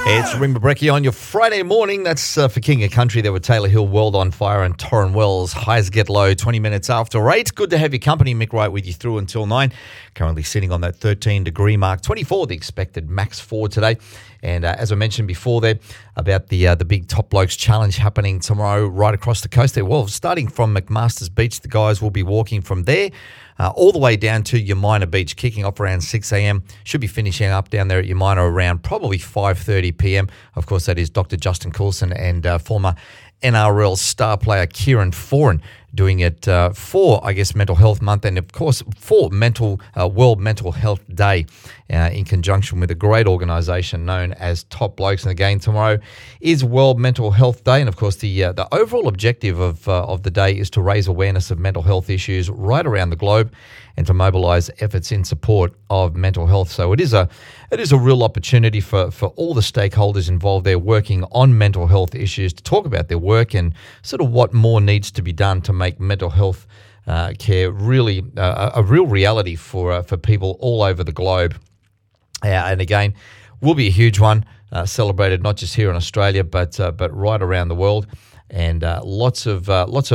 It's Rimba Brekkie on your Friday morning. That's for King of Country. There were Taylor Hill, World on Fire, and Torrin Wells. Highs get low, 20 minutes after 8. Good to have your company. Mick Wright with you through until 9. Currently sitting on that 13-degree mark. 24, the expected max for today. And as I mentioned before there, about the big Top Blokes Challenge happening tomorrow right across the coast there. Well, starting from McMaster's Beach, the guys will be walking from there all the way down to Yamina Beach, kicking off around 6 a.m. Should be finishing up down there at Yamina around probably 5:30 p.m. Of course, that is Dr. Justin Coulson and former NRL star player Kieran Foran doing it for, I guess, Mental Health Month and, of course, for World Mental Health Day in conjunction with a great organisation known as Top Blokes. And again, tomorrow is World Mental Health Day. And, of course, the overall objective of the day is to raise awareness of mental health issues right around the globe and to mobilise efforts in support of mental health. So it is a real opportunity for all the stakeholders involved there working on mental health issues to talk about their work and sort of what more needs to be done to make mental health care really a real reality for people all over the globe. And again, will be a huge one, celebrated not just here in Australia, but right around the world. And lots of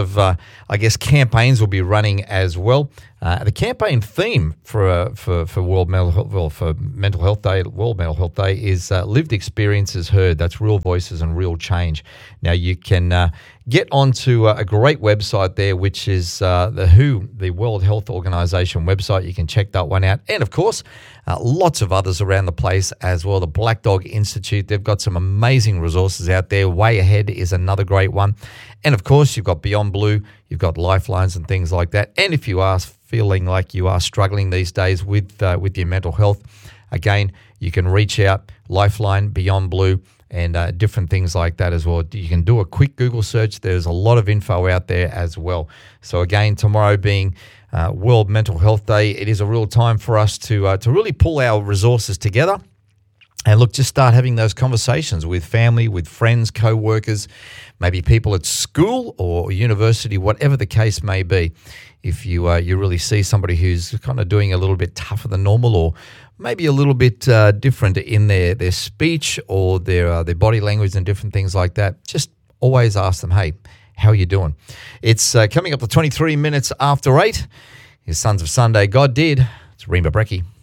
I guess campaigns will be running as well. The campaign theme for World Mental Health Day is lived experiences heard. That's real voices and real change. Now you can get onto a great website there, which is the WHO, the World Health Organization website. You can check that one out, and of course, lots of others around the place as well. The Black Dog Institute, they've got some amazing resources out there. Way Ahead is another great one, and of course, you've got Beyond Blue, you've got Lifelines and things like that. And if you are feeling like you are struggling these days with your mental health, again, you can reach out, Lifeline, Beyond Blue, and different things like that as well. You can do a quick Google search. There's a lot of info out there as well. So again, tomorrow being World Mental Health Day, it is a real time for us to really pull our resources together and look, just start having those conversations with family, with friends, co-workers, maybe people at school or university, whatever the case may be. If you really see somebody who's kind of doing a little bit tougher than normal, or maybe a little bit different in their speech or their body language and different things like that, just always ask them, hey, how are you doing? It's coming up to 23 minutes after 8. His Sons of Sunday, God Did. It's Rimba Brekkie.